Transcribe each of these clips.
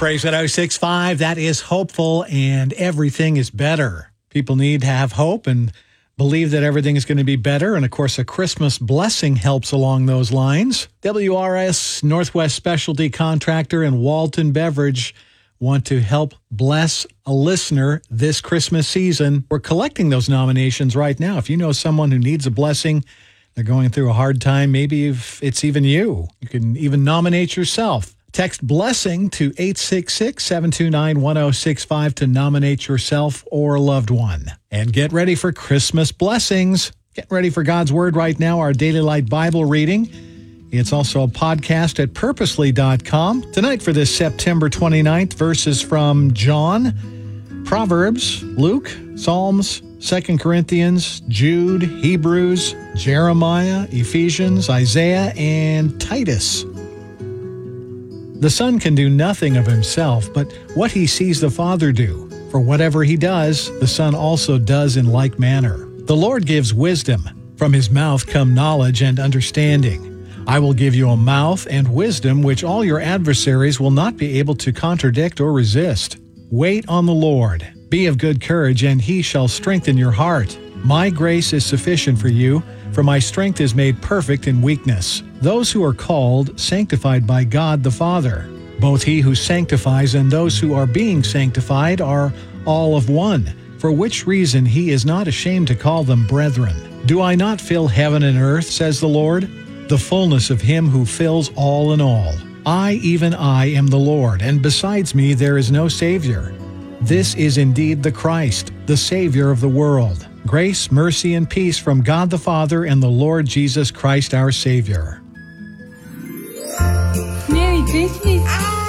Praise 106.5. That is hopeful, and everything is better. People need to have hope and believe that everything is going to be better. And, of course, a Christmas blessing helps along those lines. WRS Northwest Specialty Contractor and Walton Beverage want to help bless a listener this Christmas season. We're collecting those nominations right now. If you know someone who needs a blessing, they're going through a hard time, maybe if it's even you can even nominate yourself. Text BLESSING to 866-729-1065 to nominate yourself or a loved one. And get ready for Christmas blessings. Get ready for God's Word right now, our Daily Light Bible reading. It's also a podcast at purposely.com. Tonight for this September 29th, verses from John, Proverbs, Luke, Psalms, 2 Corinthians, Jude, Hebrews, Jeremiah, Ephesians, Isaiah, and Titus. The Son can do nothing of himself, but what he sees the Father do. For whatever he does, the Son also does in like manner. The Lord gives wisdom. From his mouth come knowledge and understanding. I will give you a mouth and wisdom which all your adversaries will not be able to contradict or resist. Wait on the Lord. Be of good courage, and he shall strengthen your heart. My grace is sufficient for you, for my strength is made perfect in weakness. Those who are called, sanctified by God the Father. Both he who sanctifies and those who are being sanctified are all of one, for which reason he is not ashamed to call them brethren. Do I not fill heaven and earth, says the Lord? The fullness of him who fills all in all. I, even I, am the Lord, and besides me there is no Savior. This is indeed the Christ, the Savior of the world. Grace, mercy, and peace from God the Father and the Lord Jesus Christ our Savior. Merry Christmas.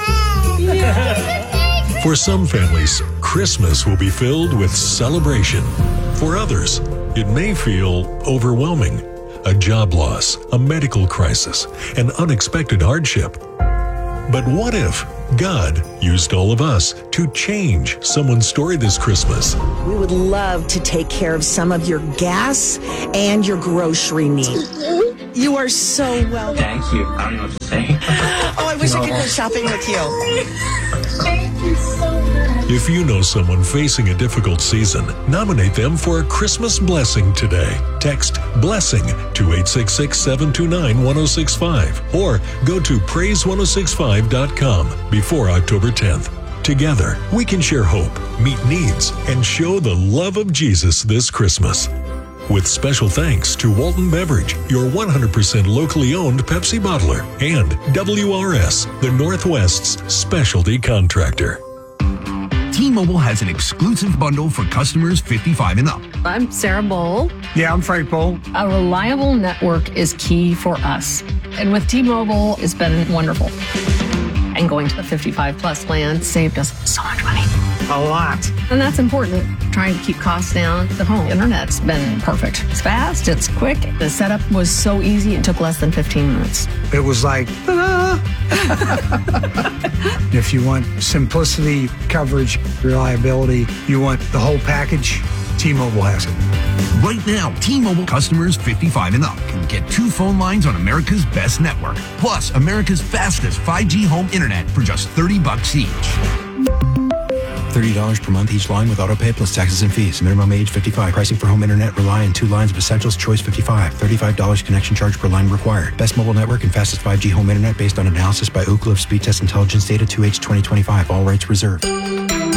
For some families, Christmas will be filled with celebration. For others, it may feel overwhelming. A job loss, a medical crisis, an unexpected hardship. But what if God used all of us to change someone's story this Christmas? We would love to take care of some of your gas and your grocery needs. You are so welcome. Thank you. I don't know what to say. Oh, I wish I could go shopping with you. Thank you so much. If you know someone facing a difficult season, nominate them for a Christmas blessing today. Text BLESSING to 866-729-1065 or go to praise1065.com before October 10th. Together, we can share hope, meet needs, and show the love of Jesus this Christmas. With special thanks to Walton Beverage, your 100% locally owned Pepsi bottler, and WRS, the Northwest's specialty contractor. T-Mobile has an exclusive bundle for customers 55 and up. I'm Sarah Bowl. Yeah, I'm Frank Bowl. A reliable network is key for us. And with T-Mobile, it's been wonderful. And going to the 55 plus plan saved us so much money. A lot. And that's important. Trying to keep costs down. The home internet's been perfect. It's fast, it's quick. The setup was so easy, it took less than 15 minutes. It was like, ta-da! If you want simplicity, coverage, reliability, you want the whole package, T-Mobile has it. Right now, T-Mobile customers 55 and up can get 2 phone lines on America's best network, plus America's fastest 5G home internet for just $30 each. $30 per month each line with autopay plus taxes and fees. Minimum age 55. Pricing for home internet rely on 2 lines of Essentials Choice 55. $35 connection charge per line required. Best mobile network and fastest 5G home internet based on analysis by Ookla of Speed Test Intelligence Data 2H 2025. All rights reserved.